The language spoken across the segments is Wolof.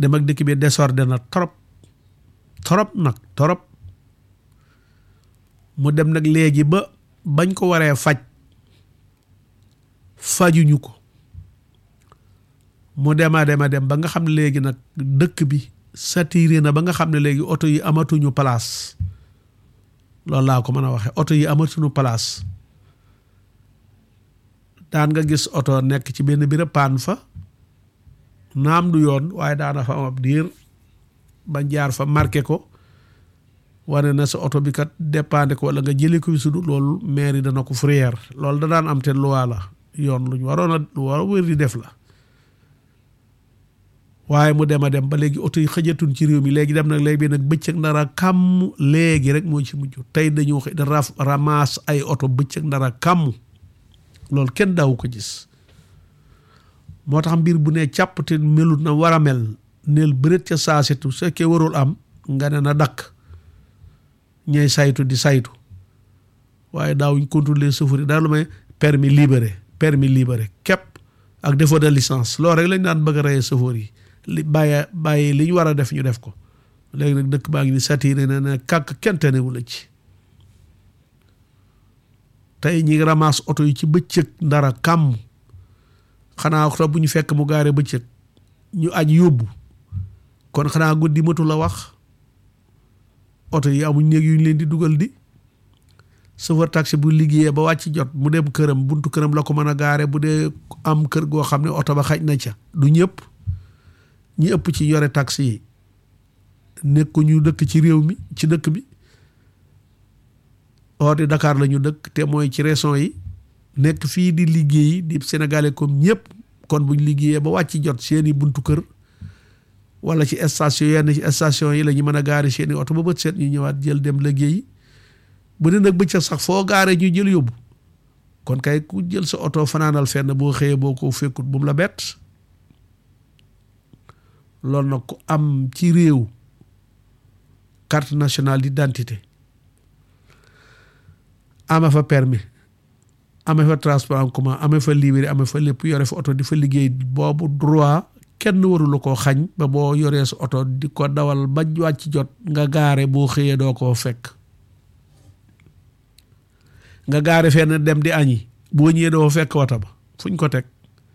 dem ak dikk bi désordre na trop mu dem nag léegi ba bañ ko waree fajuñu ko mu dem ba nga xam ne léegi nag dëkk bi saturé na ba nga xam ne léegi oto yi amatuñu place loolu laa ko mën a waxee oto yi amatuñu place daan nga gis oto nekk ci benn béréb paan fa naam du yoon waaye daana fa am ab diir ba jaar fa marqué ko wane na sa oto bi kat dépendé ko wala nga jëlee ko fi sudu loolu mairie dana ko fourrière loolu da daan am te loi la yoon lu war a wér di def la waaye mu dem ba léegi oto yi xëjatuñ ci réew mi léegi dem nag léegi nag bëccëg ndara kàmm léegi rek moo ci mujj tey dañoo xëy da ramasse ay oto bëccëg ndara kàmm loolu kenn daawu ko gis moo tax mbir bu ne càpp te melut na war a mel neel bëreet ca saasetu su fekkee warul am nga ne na dakk ñay saytu di saytu waaye daawuñ contrôler chauffeur yi daal lu may permis libéré képp ak défaut de licence loolu rek lañ daan bëgg a reyee chauffeur yi li bàyyi li ñu war a def ñu def ko léegi nag dëkk baa ngi ni saturé na ne kàkk kenn tenewu la ci tey ñi ramasse oto yi ci bëccëg ndara kàmm xanaa oto bu ñu fekk mu gaare bëccëg ñu aj yóbbu kon xanaa guddi matu la wax oto yi amuñ néeg yu ñu leen di dugal di chauffeur taxi bu liggéeyee ba wàcc jot mu dem këram buntu këram la ko mën a gaare bu dee am kër goo xam ne oto ba xaj na ca du ñëpp ñi ëpp ci yore taxi yi nekku ñu dëkk ci réew mi ci dëkk bi hors de Dakar la ñu dëkk te mooy ci région yi nekk fii di liggéey di sénégalais comme ñëpp kon buñ liggéeyee ba wàcc jot seeni buntu kër wala ci station yenn ci station yi la ñu mën a gaare seeni oto ba bët seet ñu ñëwaat jël dem liggéey bu dee nag bëccëg sax foo gaare ñu jël yóbbu kon kay ku jël sa oto fanaanal fenn boo xëyee boo ko fekkut bu mu la bett loolu nag ku am ci réew carte nationale d'identité ame fa permis ame fa transport en commun ame fa livré ame fa lépp yore fa oto di fa liggéey boobu droit kenn warula koo xañ ba boo yoree sa oto di ko dawal ba wàcc jot nga gaare boo xëyee doo koo fekk nga gaare fenn dem di añi boo ñëwee doo fekk wata ba fuñ ko teg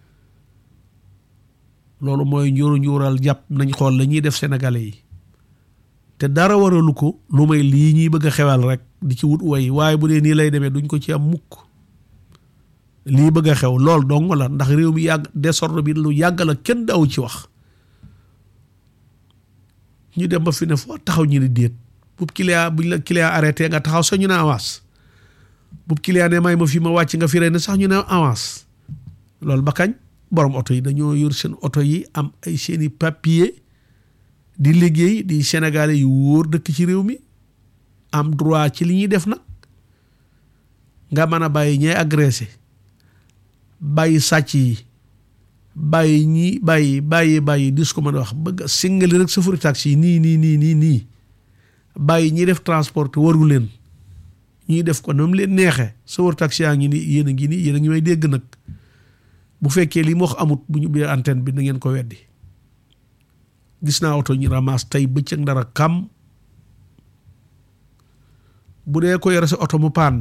loolu mooy njuural jàpp nañ xool la ñuy def sénégalais yi te dara waralu ko lu may lii ñuy bëgg a xewal rek di ci wut way waaye bu dee nii lay demee duñ ko ci am mukk lii bëgg a xew lool dong la ndax réew mi yàgg désordre bi lu yàgg la kenn daaw ci wax ñu dem ba fi ne foo taxaw ñu ni déet buñ la client arrêté nga taxaw sax ñu ne avance bu client ne may ma fi ma wàcc nga fi ne sax ñu ne avance loolu ba kañ borom oto yi dañoo yor seen oto yi am ay seeni papier di liggéey di sénégalais yu wóor dëkk ci réew mi am droit ci li ñuy def nag nga mën a bàyyi ñay agressé bàyyi sàcc yi bàyyi dis ko mën a wax bëgg singali rek chauffeur taxi yi nii bàyyi ñiy def transport waru leen ñuy def ko nam leen neexee chauffeur taxi yaa ngi ni yéen a ngi may dégg nag bu fekkee li mu wax amut bu ñu biir antenne bi na ngeen ko weddi gis naa oto ñu ramasse tey bëccëg ndara kam bu dee ko yore sa oto mu paan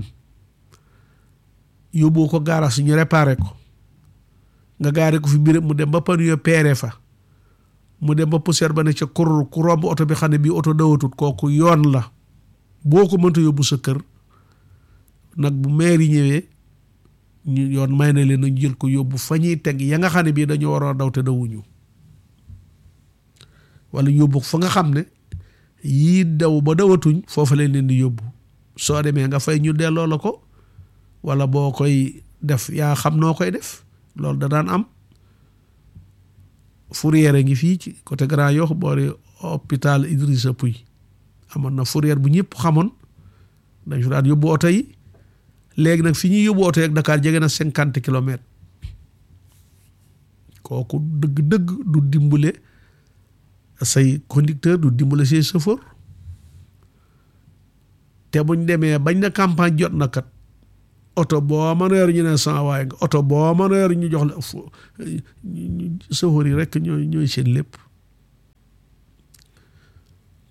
yóbbu ko gaaraas ñu réparé ko nga gaare ko fi biir mu dem ba panu peere fa mu dem ba poussière ba ne ca ku romb oto bi xam ne bii oto dawatut kooku yoon la boo ko mënta yóbbu sa kër nag bu maire yi ñëwee ñu yoon may na leen nañ jël ko yóbbu fa ñuy teg ya nga xam ne bii dañoo waroon a daw te dawuñu wala yóbbu fa nga xam ne yii daw ba dawatuñ foofu lañ leen di yóbbu soo demee nga fay ñu delloo la ko wala boo koy def yaa xam noo koy def loolu da daan am fourrière ngi fii ci côté Grand Yoff boori hôpital Idrissa Pouye amoon na fourrière bu ñëpp xamoon dañ fi daan yóbbu oto yi léegi nag fi ñuy yóbbu oto yi ak Dakar jege na 50 kilomètres kooku dëgg-dëgg du dimbale say conducteur du dimbale say chauffeur te buñ demee bañ na campagne jot na kat oto boo mën a yor ñu ne sans waaye nga oto boo mën a yor ñu jox la chauffeur yi rek ñooy seen lépp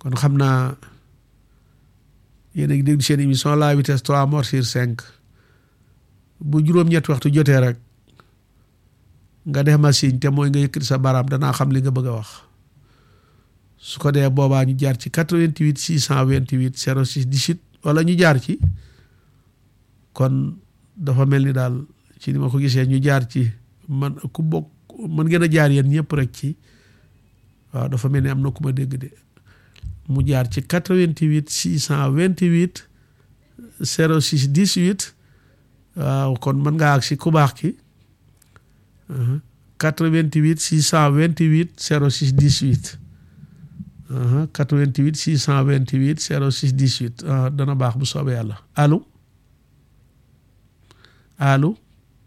kon xam naa yéen a ngi déglu seen émission la vitesse 3 morts sur 5 bu juróom-ñetti waxtu jotee rek nga def ma signe te mooy nga yëkkati sa baaraam danaa xam li nga bëgg a wax su ko dee boobaa ñu jaar ci 88 628 06 18 wala ñu jaar ci kon dafa mel ni daal ci ni ma ko gisee ñu jaar ci man ku bokk mën ngeen a jaar yéen ñëpp rek ci waaw dafa mel ni am na ku ma dégg de mu jaar ci 88 628 06 18 waaw kon mën ngaa ak si ku baax ki 88 628 06 18 88 628 06 18 dana baax bu soobee yàlla allo allo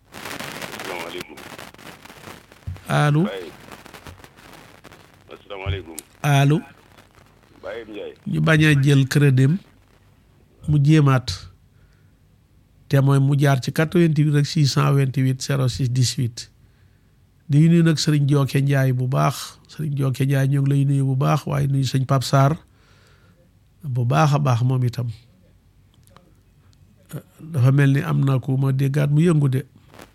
allo asalaamaaleykum allo Baye Ndiaye ñu bañ a jël crédit mu jéemaat te mooy mu jaar ci 88 rek 628 06 18 di nuyu nag sëriñ Jooke Njaay bu baax sëriñ Jooke Njaay ñoo ngi lay nuyu bu baax waaye nuyu sëñ Pape Sarr bu baax a baax moom itam dafa mel ni am na ku ma déggaat mu yëngu de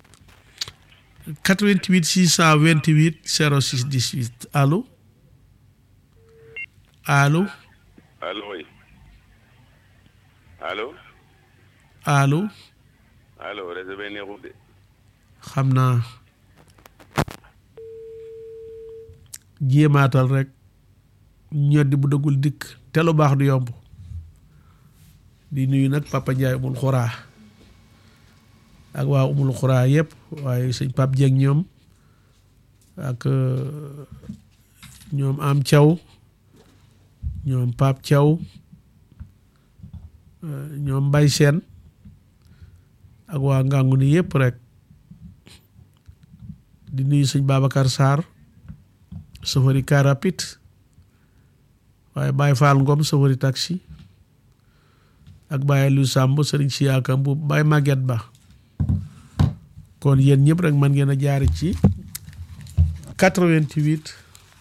88 628 06 18 allo allo allo oui allo allo allo réseau bi neexul de xam naa jéemaatal rek ñoddi bu dëggul dikk te lu baax du yomb di nuyu nag Papa Ndiaye umul xuraa ak waa umul xuraa yëpp waaye sëñ Pape Dieng ñoom ak ñoom am Thiaw ñoom Pape Thiaw ñoom Mbaye Sène ak waa ngangu ni yëpp rek di nuyu sëñ Babacar Sarr safari car rapide waaye Baye Fall Ngom safari taxi ak Baye Lu Samb sëriñ Siyaaka bu Baye Maguette Ba kon yéen ñëpp rek man ngeen a jaari ci 88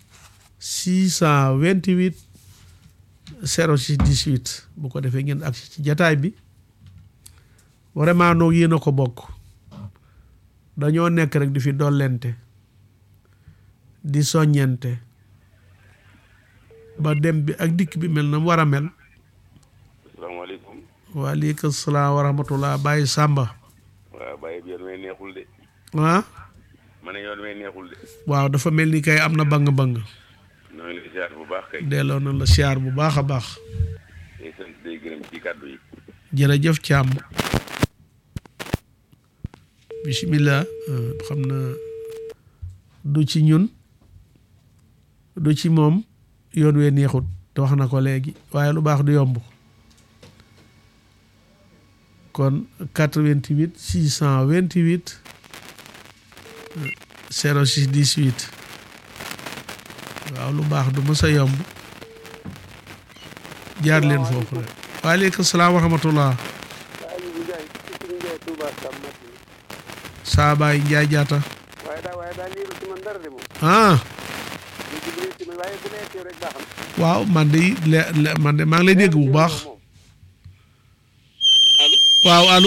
628 06 18 bu ko defee ngeen agsi ci jataay bi vraiment noog yéen a ko bokk dañoo nekk rek di fi dollente di soññente ba dem bi ak dikk bi mel na mu war a mel. asalaamaaleykum. waaleykum salaam wa rahmatullah Baye Samba. waaw Baye bi yoon may neexul de. ah. ma ne yoon may neexul de. waaw dafa mel ni kay am na bang-bang. ñoo ngi lay siyaar bu baax kay. delloo na la siyaar bu baax a baax. day sant day gërëm ci kàddu yi. jërëjëf Thiam. bisimilah xam na du ci ñun du ci moom yoon wee neexut te wax na ko léegi waaye lu baax du yomb kon 88 628 06 18 waaw lu baax du mës a yomb jaar leen foofu rek waaleykum salaam wa rahmatullah saabaay njaay jaata ah waaw man de maa ngi lay dégg bu baax waaw allo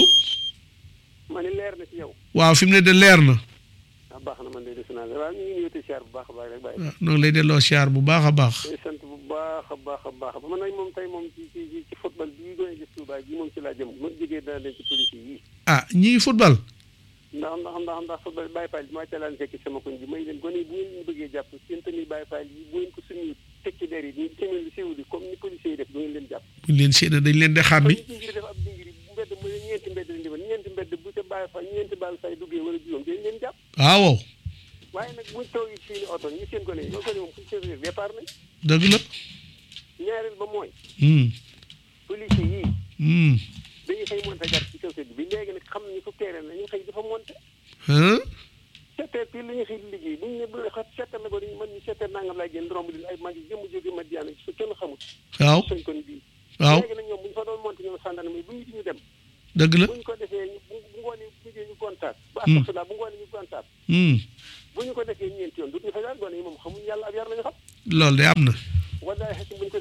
waaw fi mu ne de leer na waaw noo ngi lay delloo siyaar bu baax a baax sant bu baax a baax a baax man nag moom tey moom ci football bi doon gis Touba ji moom ci laa jëm ma jógee dana leen ci police yi ah ñi ngi football ndax football Baye Fall bi maa ca laan fekk sama koñ bi may leen gone yi bu ngeen bëggee jàpp seen tamit Baye Fall yi bu ngeen ko suñu teg ci der yi ni tamit siwli comme ni police yi def du ngeen leen jàpp buñ leen séena dañ leen di xàmmi dingiri def ab dingiri bu mbedd mu ñeenti mbedd lañ defoon ñeenti mbedd bu ca Baye Fall ñeenti Baye Fall duggee wala juróom dañ leen jàpp waaw waaye nag buñ toogee fii ni oto ñu seen gone yi gone moom fuñ seen départ nañ dëgg la ñaareel ba mooy police yi dañuy xëy monté gar ci kaw sedd bi léegi nag xam nañu fu teeree na ñu xëy dafa monté seeteer pii la ñu xëy liggéey buñ ne bu seeteer na ko dañu mën ñu seeteer nangam laay génn romb di ay mag yi jëmm jóge Madiana su kenn xamul waaw soñ kon bii waaw léegi nag ñoom buñ fa doon monté ñoom sàndana mais bu ñu ñu dem dëgg la buñ ko defee bu ngoonee mujjee ñu kontaat bu astafurlah bu ngoonee ñu kontaat bu ñu ko defee ñeenti yoon duñu fa daal gone yi moom xamuñ yàlla ab yar lañu xam loolu de am na wallaay xasim buñ ko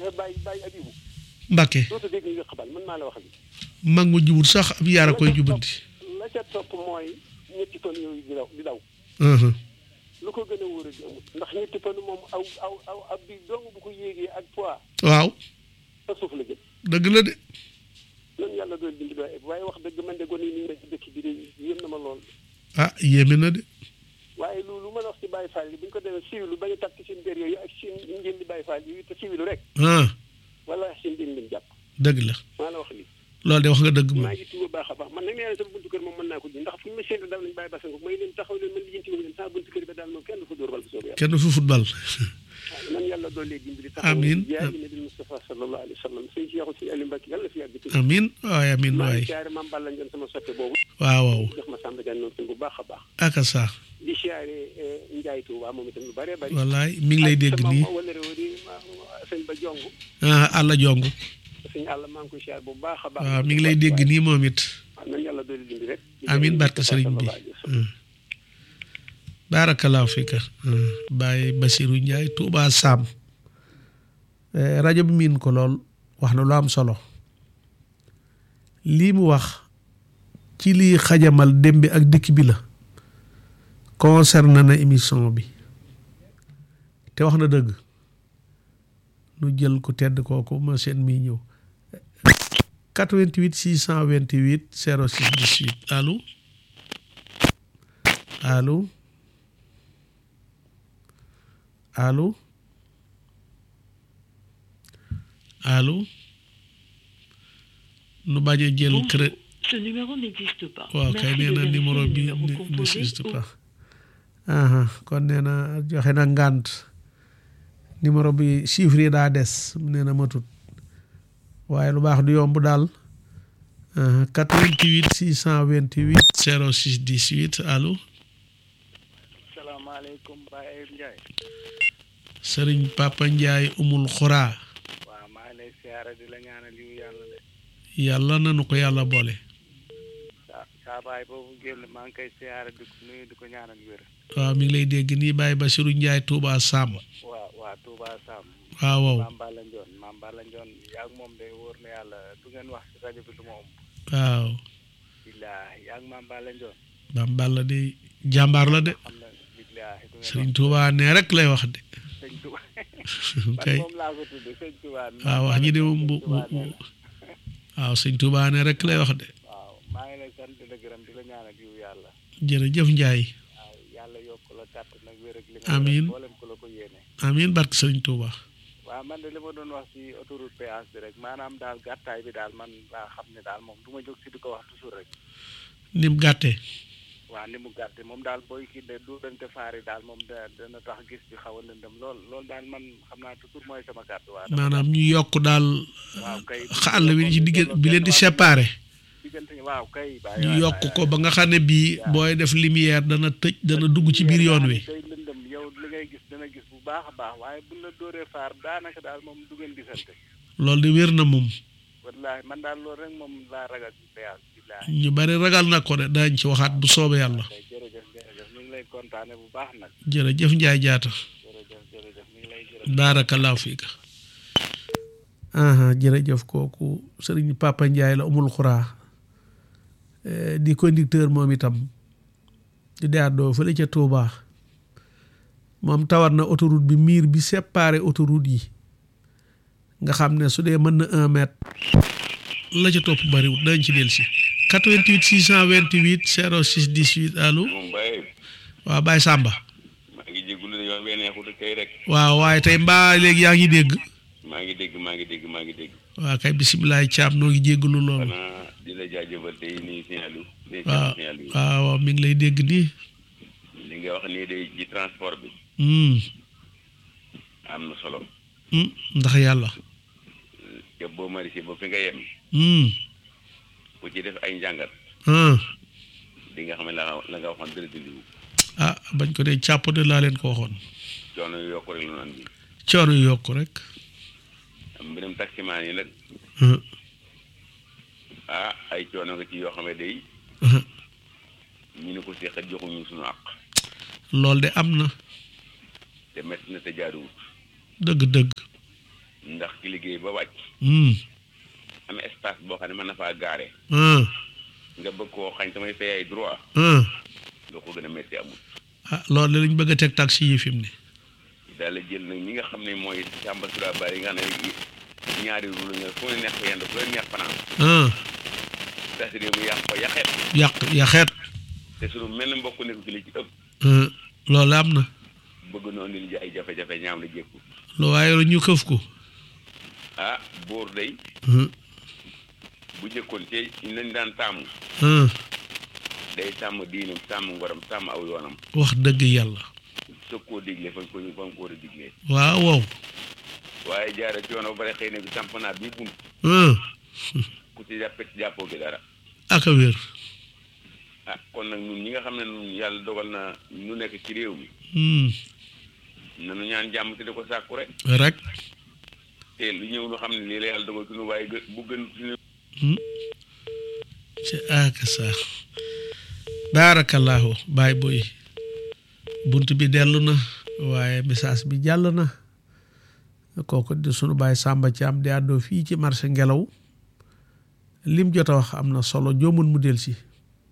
defee bàyyi abibu Mbàkke dootu dégg ñu xabal man maa la wax bi mag mu jubul sax ab yaara koy jubanti la ca topp mooy ñetti fan yooyu di daw lu ko gën a wóor a di amul ndax ñetti fan moom aw ab bi dong bu ko yéegee ak poids waaw fa suuf la jëm dëgg la de loolu yàlla doon dindi doy waaye wax dëgg man de gone yi nii ma ci dëkk bi de yéem na ma lool ah yéeme na de waaye loolu ma la wax ci Baye Fall yi bu ñu ko demee siwilu bañu takk seen bér yooyu ak seen njël di Baye Fall yi te siwilu rek wala seen njël leen jàpp dëgg la maa la wax lii loolu de wax nga dëgg moom maa ngi tuba baax a baax man nag nee na sama buntu kër moom mën naa ko ji ndax fu ñu ma séentu daal lañu bàyyi basan ko may leen taxaw leen man lijjanti wu leen sama buntu kër ba daal moom kenn du fa dóor bal bu soobee yàlla kenn du fi football waaw nan yàlla doole dimbali taxaw amiin jaay nabi Mustafa sallallahu alayhi wa sallam sëñ si yaxu si Aliou Mbacke yàlla fi yàgg amiin waay amiin waay siyaare maam Balla Ndione sama soppe boobu waaw waaw jox ma Samba Diagne noonu bu baax a baax aka sa di siyaare Ndiaye Touba moom itam lu bëree bëri wallaay mi ngi lay dégg nii wala réew di sëñ ba jong àlla jong sëñ àlla maa ngi koy siyaare bu baax a baax waaw mi ngi lay dégg nii moom it waaw nan yàlla doole dimbali rek amiin barke sëriñ bi barakallahu fika Baye Bassirou Ndiaye Touba Sam rajo bi miin ko lool wax na lu am solo lii mu wax ci lii xajamal dem bi ak dikk bi la concerne na émission bi te wax na dëgg nu jël ko tedd kooku ma seen mi ñëw 88 628 06 18 allo allo allo allo nu bañ a jël crédit. Ce numéro n'existe pas. waaw kay nee na numéro bi n'existe pas. kon nee na joxe na ngànt numéro bi chiffre yi daa des nee na matut waaye lu baax du yomb daal 88 628 06 18 allo. salaamaaleykum Baye Ndiaye. Sëriñ Papa Ndiaye umul xuraa. waaw maa ngi lay siyaare di la ñaanal yu yàlla de. yàlla nanu ko yàlla boole. saa baay boobu génn maa ngi koy siyaare di ko nuyu di ko ñaanal wér. waaw mi ngi lay dégg nii Baye Bassirou Ndiaye Touba Sam. waaw Touba Sam. waaw waaw Maam Balla Ndione yaa ngi moom de wóor na yàlla du ngeen wax ci rajo bi du ma ëmb. waaw. billaahi yaa ngi Maam Balla Ndione. Maam Balla de jàmbaar la de. xam na billaahi du ngeen Sëriñ Touba ne rek lay wax de. sëñ Touba. kay man moom laa ko tudd sëñ Touba. waaw wax ñi de moom waaw sëñ Touba ne rek lay wax de. waaw maa ngi lay sant di la gërëm di la ñaanal yu yàlla. jërëjëf Ndiaye. waaw yàlla yokk la kàttan nag wér ak li nga. amiin boolem ko la ko yéene. amiin barke Sëriñ Touba. waaw man de li ma doon wax ci autoroute péage bi rek maanaam daal gàttaay bi daal man laa xam ne daal moom du ma jóg ci di ko wax toujours rek. ni mu gàttee. waaw ni mu gàtte moom daal booy kii de du dante faari daal moom dana tax gis bi xaw a lëndëm loolu daal man xam naa toujours mooy sama gàtt. waaw maanaam ñu yokk daal. waaw kay xàll wi ci diggante bi leen di séparé. diggante waaw kay. ñu yokk ko ba nga xam ne bii booy def lumière dana tëj dana dugg ci biir yoon wi. day lëndëm yow li ngay gis dana gis bu baax a baax waaye buñ la dóoree faar daanaka daal moom du ngeen gisante. loolu de wér na moom. wallaahi man daal loolu rek moom laa ragal ci péage bi. ñu bari ragal na ko de daañ ci waxaat bu soobee yàlla. jërëjëf ñu ngi lay kontaane bu baax nag. jërëjëf Ndiaye jaata. jërëjëf ñu ngi lay jërëjëf. baarakallaahu fiika. jërëjëf kooku Sëriñ Papa Ndiaye la umul xuraa di conducteur moom itam di daadoo fële ca Touba moom tawat na autoroute bi miir bi séparé autoroute yi nga xam ne su dee mën na 1 mètre la ca topp bariwul dañ ci del si 88 628 06 18 allo. moom Baye. waaw Baye Samba. maa ngi jégalu ne yoon bee neexul kay rek. waaw waaye tey mbaa léegi yaa ngi dégg. maa ngi dégg. waaw kay bisimilah Thiam noo ngi jégalu loolu. xanaa di la jaajëfal tey nii signalou. waaw mi ngi lay dégg nii. li nga wax nii day ci transport bi. am na solo. ndax yàlla. te boo marisé ba fi nga yem. ku ci def ay njàngat. di nga xam ne la nga waxoon dëgg dëgg. bañ ko dee càpp de laa leen ko waxoon. coono yu yokk rek la naan bi. coono yu yokk rek. mbirum taximaan yi nag. ay coono nga ci yoo xam ne day. ñu ne ko seqat joxuñu suñu àq. loolu de am na. te métti na te jaaduwut. dëgg. ndax ki liggéey ba wàcc am espace boo xam ne mën na faa gaare nga bëgg koo xañ tamay fay ay droit loo ko gën a métti amul loolu lañ bëgg a teg taxi yi fi mu ne daal la jël nag ñi nga xam ne mooy Samba Sura Bari nga xam ne ñaari ru la fu ne neex fa yend fu ne neex fanaan taxi réew mi yàq ko yaxeet te suñu mel ne mbokk nekk ci li ci ëpp loolu am na bëgg noonu li ay jafe-jafe ñaam la jékku lu waaye ñu këf ko boor day bu jëkkoon te lañ daan taamu day sàmm diinam sàmm ngoram sàmm aw yoonam wax dëgg yàlla soog koo digle fañ ko war a diglee waaw waaye jaare ci yoon ba bare xëy na bi sampanaat bi bunt ku ci jàppoo gi dara aka wér kon nag ñun ñi nga xam ne ñun yàlla dogal na ñu nekk ci réew mi nanu ñaan jàmm te di ko sàkku rek te lu ñëw lu xam ne lii la yàlla dogal suñu waaye bu gën suñu ci aka sa barakallahu baay boy bunt bi dellu na waaye message bi jàll na kooku di sunu baay Samba Thiam di àddoo fii ci marché Ngelaw lim jot a wax am na solo joomul mu del si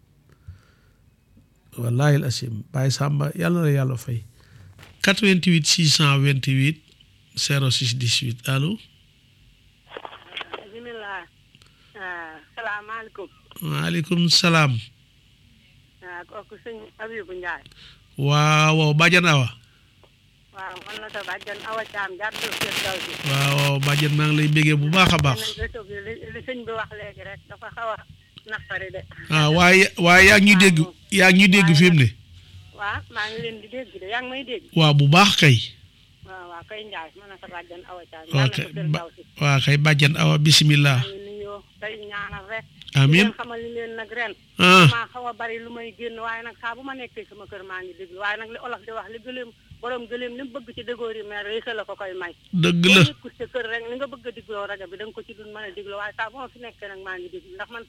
wallahi al asim baay Samba yàlla na la yàlla fay 88 628 06 18 allo bismillah salaamaaleykum waaleykum salaam kooku sëñ Abibu Njaay waaw bàjjan Awa waaw man la sa bàjjan Awa Thiam jàddu Firdawsi waaw bàjjan maa ngi lay bégee bu baax a baax li sëñ bi wax léegi rek dafa xaw a naqari de waaye yaa ngi ñuy dégg fi mu ne waaw maa ngi leen di dégg de yaa ngi may dégg waaw bu baax kay waaw kay Njaay man la sa bàjjan Awa Thiam waaw kay bàjjan Awa bismillah tey ñaanal rek amiin xamal li leen nag ren maa xaw a bari lu may génn waaye nag saa bu ma nekkee sama kër maa ngi déglu waaye nag li olof di wax li gëléem borom gëléem li mu bëgg ci déggoor yi meer résa la ko koy may dëgg la ku sa kër rek li nga bëgg a digloo rajo bi da nga ko ci dun mën a digloo waaye saa bu ma fi nekkee nag maa ngi déglu ndax man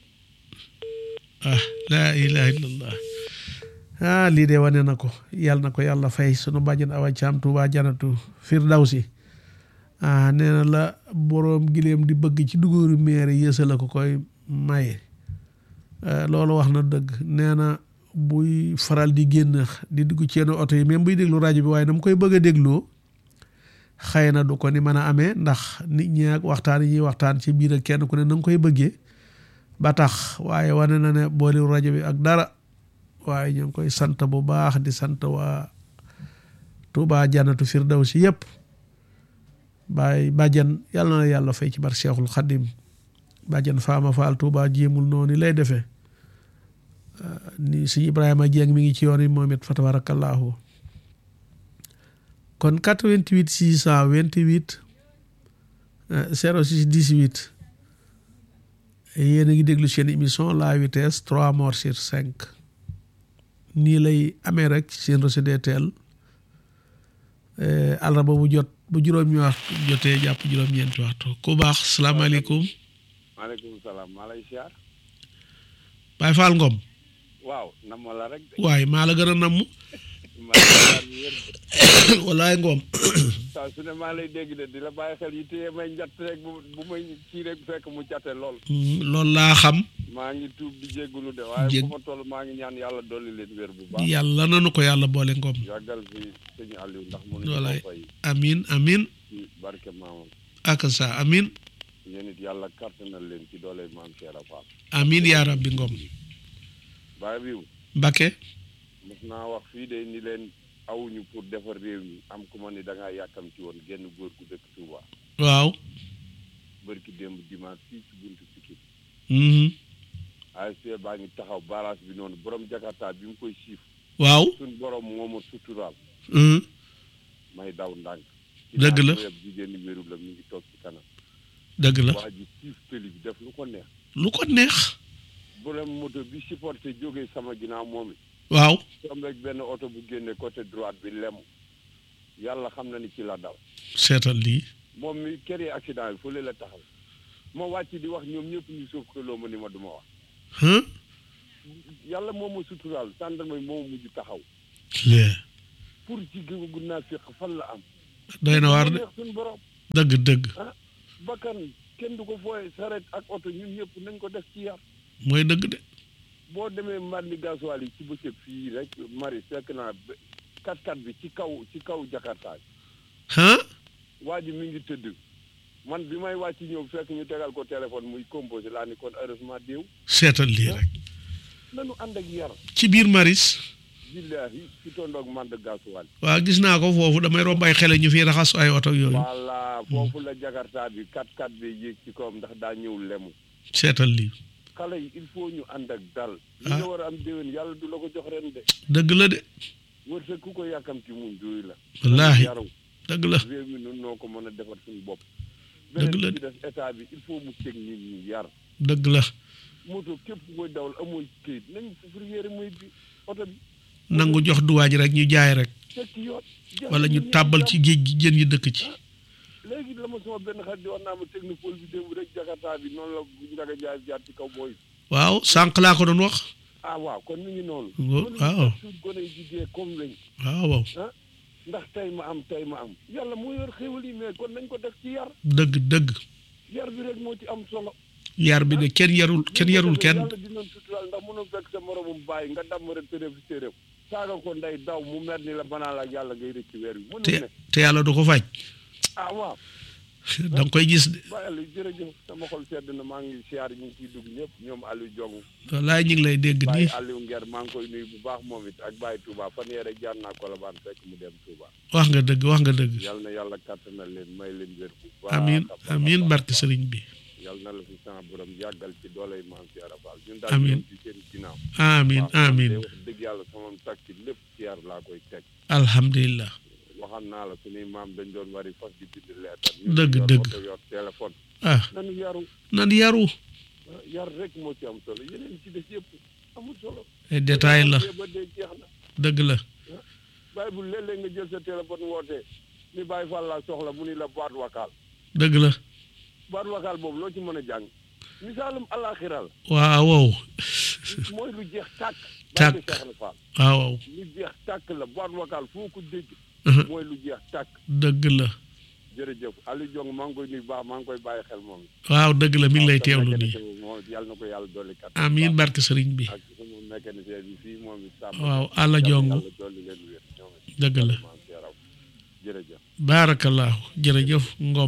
laa ilaha illallah lii de wane na ko yàlla fay sunu bàjjen Awa Thiam Touba Janatu Firdawsi nee na la boroom gileem di bëgg ci dugóoru meere yéesa la ko koy maye loolu wax na dëgg nee na buy faral di génn di dugg ci yenn oto yi même buy déglu rajo bi waaye na mu koy bëgg a dégloo xëy na du ko ni mën a amee ndax nit ñi ak waxtaan yi ñuy waxtaan ci biir ak kenn ku ne na nga koy bëggee ba tax waaye wane na ne booliwu rajo bi ak dara waaye ñu ngi koy sant bu baax di sant waa Touba Janatu Firdawsi yëpp baay bàjjan yàlla na yàlla fay ci bar Cheikhul Khadim bàjjan Faama Faal Touba jéemul noonu lay defee ni si Ibrahima Dieng mi ngi ci yoon yi moom it fa tabarakallahu kon 88 628 06 18 yéen a ngi déglu seen émission la vitesse 3 morts sur 5 nii lay amee rek seen RCDTL àllarba bu jot bu juróomi waxtu jotee jàpp juróom-ñeenti waxtu ku baax salaamaaleykum. maaleykum salaam maa lay siyaar. Baye Fall Ngom. waaw nam la rek. waaye maa la gën a namm. walaay Ngom. saa su ne maa lay dégg de di la bàyyi xel yi téye may njatt rek bu may kii rek fekk mu jate lool. loolu laa xam. maa ngi tuub di jéggulu de waaye bu ma toll maa ngi ñaan yàlla dolli leen wér bu baax. yàlla nanu ko yàlla boole Ngom. yàggal fi sëñ Aliou ndax mënuñu walaay ko fay. amiin ci barke maamam. ak sa amiin. yéen it yàlla kàttanal leen ci doole maam Cheikh Fall. amiin yaa rabbi Ngom. Baye Biou. Mbakke. mos naa wax fii de ni leen awuñu pour defar réew mi am ku ma ni da ngaa yàkkam ci woon genn góor gu dëkk Touba. waaw. bërki démb dimanche fii ci buntu Pikine. ASP baa ngi taxaw barrage bi noonu borom Jakarta bi mu koy siif. waaw. suñ borom moo ma suturaal. may daw ndànk. dëgg la ci jigéen ñi wérul la mi ngi toog ci kanam. dëgg la waa ji siif pëli bi def lu ko neex. lu ko neex. borom moto bi supporté jógee sama ginnaaw moom it. waaw. comme rek benn oto bu génne côté droite bi lemu yàlla xam na ni ci la daw. seetal lii. moom mi kër yi accident bi fële la taxaw ma wàcc di wax ñoom ñëpp ñu suuf loo ma ni ma duma wax. yàlla moom ma suturaal gendarme moo mujj taxaw. pour ci gu naa féq fan la am. doy na waar de suñu borom. dëgg. bakkan kenn du ko fooye saret ak oto ñun ñëpp nañ ko def ci yar. mooy dëgg de. boo demee mbandi gasoil yi ci bëccëg fii rek mari fekk naa 4x4 bi ci kaw Jakarta. waa ji mi ngi tëdd man bi may wàcc ñëw fekk ñu tegal ko téléphone muy composé laa ni kon heureusement déew. seetal lii rek. nanu ànd ak yar. ci biir maris. billahi ci tondoog mand gasoil. waaw gis naa ko foofu damay romb ay xele ñu fi raxas ay oto yooyu. voilà foofu la Jakarta bi 4x4 bi yéeg ci kawam ndax daa ñëw lemu. seetal lii. xale yi il faut ñu ànd ak dal. li nga war a am déwén yàlla du la ko jox ren de. dëgg la de. wërsëg ku ko yàkkamti muñ duy la. wallaahi yaru dëgg la. réew mi nun noo ko mën a defar suñu bopp. dëgg la beneen bi ci des état bi il faut mu teg nit ñi yar. dëgg la. moto képp ku koy dawal amoo këyit nañ fourrière muy bi oto bi. nangu jox duwaa ji rek ñu jaay rek. teg ci yoon. wala ñu tàbbal ci géej gi jën yi dëkk ci. léegi la ma sama benn xarit di wax naa ma technopole bi démb rek Jakarta bi noonu la njaga jaay jaar ci kaw booy. waaw sànq laa ko doon wax. waaw kon mi ngi noonu. waaw suñ gone yi jigee comme lañ. waaw. ndax tey ma am yàlla moo yor xéwal yi mais kon nañ ko def ci yar. dëgg. yar bi rek moo ci am solo. yar bi de kenn yarul kenn. yàlla dinañ tutural ndax mënoo fekk sa moromum bàyyi nga damm rek téréb saaga ko ndey daw mu mer ni la banaa la yàlla ngay rëcc weer bi. te yàlla du ko faj. waaw. da nga koy gis de. Baye Aliou jërëjëf sama xol sedd na maa ngi siyaar ñu ngi ciy dugg ñëpp ñoom Aliou Diong. wallaay ñu ngi lay dégg nii. Baye Aliou Nguer maa ngi koy nuyu bu baax moom it ak Baye Touba fan yee rek jaar naa Colobane fekk mu dem Touba. wax nga dëgg. yal na yàlla kàttanal leen may leen wér bu baax. amiin barke sëriñ bi. yal na la fi sama borom yàggal ci dooley maam si arafal ñun amiin daal ci seen ginnaaw. amiin wax dëgg yàlla sama takk lépp ci yar laa koy teg. alhamdulilah. waxam naa la suñuy maam dañ doon wari fas di bind leetar. dëgg. yor téléphone. nanu yaru. yar rek moo ci am solo yeneen ci des yëpp amul solo. ay détail la ba dee jeex na. dëgg la. bàyyi bu léeg-léeg nga jël sa téléphone wootee ni Baye Fall laa soxla mu ni la boîte vocale. dëgg la. boîte vocale boobu loo ci mën a jàng. misaalum àllaaxira la. waaw. mooy lu jeex tàkk. waaw. lu jeex tàkk la boîte vocale foo ko dégg. mooy lu jeex tàkk. dëgg la. jërëjëf Aliou Diong maa ngi koy nuyu baax maa ngi koy bàyyi xel moom. waaw dëgg la mi ngi lay teewlu nii. yàlla na ko yàlla dolli kat. amiin barke sëriñ bi. ak sama mécanicien bi fii moom it. waaw Alla Diong. dëgg la. jërëjëf. baarakallaahu jërëjëf Ngom.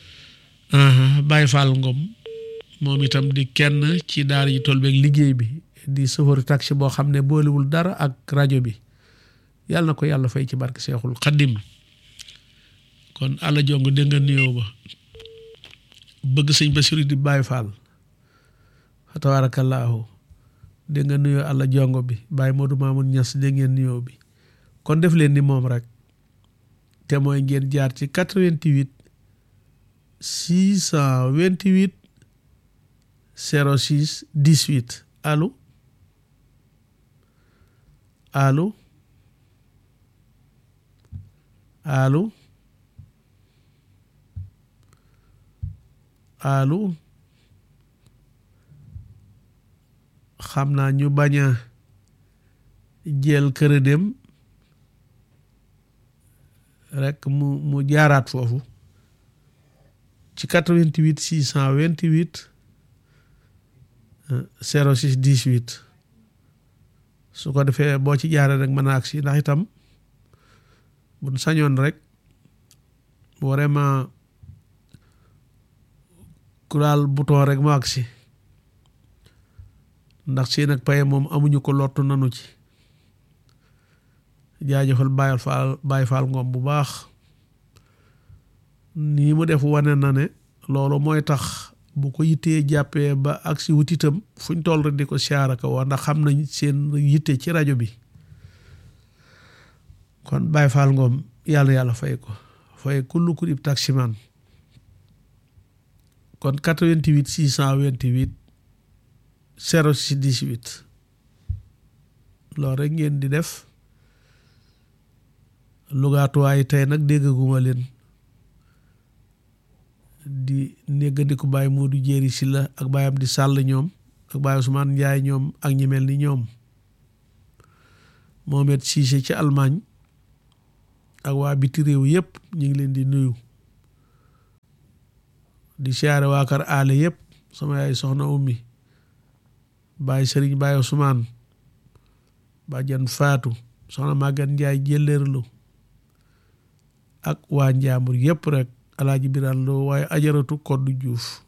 Baye Fall Ngom moom itam di kenn ci daara ji toll beeg liggéey bi di chauffeur taxi boo xam ne boolewul dara ak rajo bi yàlla na ko yàlla fay ci barke Seexul Xaddim. kon Alla Diong dégg nga nuyoo ba bëgg sëñ Basiru di Baye Fall fa tabaarakallaahu dégg nga nuyoo Alla Diong bi Baye Modou Mamoun Niass dégg ngeen nuyoo bi kon def leen ni moom rek te mooy ngeen jaar ci 88 628 06 18 allo xam naa ñu bañ a jël kër dem rek mu jaaraat foofu ci 88 628 06 18 su ko defee boo ci jaaree rek mën a agsi ndax itam buñ sañoon rek vraiment ku laal bouton rek mu agsi ndax seen ak paye moom amuñu ko lottu nanu ci jaajëfal Baye Fall Ngom bu baax nii mu def wane na ne loolu mooy tax bu ko yittee jàppee ba agsi wutitam fuñ toll rek di ko siyaara ko wax ndax xam nañ seen yitte ci rajo bi kon Baye Fall Ngom yàlla fay ko fay kullu ku dib taximan kon 88 628 06 18 loolu rek ngeen di def lugaatuwaay tey nag déggaguma leen di néggandiku Baye Modou Jéeri Silla ak Baye Amdi Sàll ñoom ak Baye Ousmane Njaay ñoom ak ñi mel ni ñoom Mohamed Cissé ci Allemagne ak waa biti réew yépp ñu ngi leen di nuyu di siyaare waa kër aale yëpp sama yaay soxna ummi baay sëriñ baay Ousmane bàjjan faatu soxna Maguette Ndiaye jëlleerlu ak waa Njaambur yëpp rek alaaji Biraan Lo waaye ajaratu Koddu Juuf